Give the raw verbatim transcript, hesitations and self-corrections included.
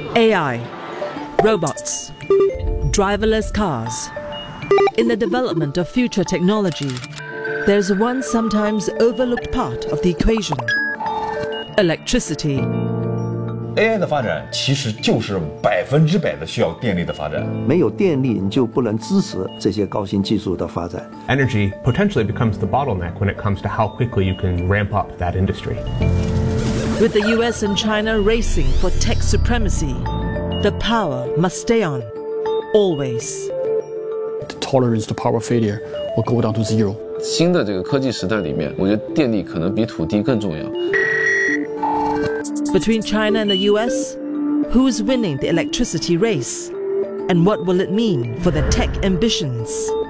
A I, robots, driverless cars. In the development of future technology, there's one sometimes overlooked part of the equation: electricity. A I 的发展其实就是百分之百的需要电力的发展。 没有电力，你就不能支持这些高新技术的发展。 Energy potentially becomes the bottleneck when it comes to how quickly you can ramp up that industry. With the U S and China racing for tech supremacy, the power must stay on, always. The tolerance to power failure will go down to zero. 新的这个科技时代里面，我觉得电力可能比土地更重要。 Between China and the U S, who's winning the electricity race? And what will it mean for their tech ambitions?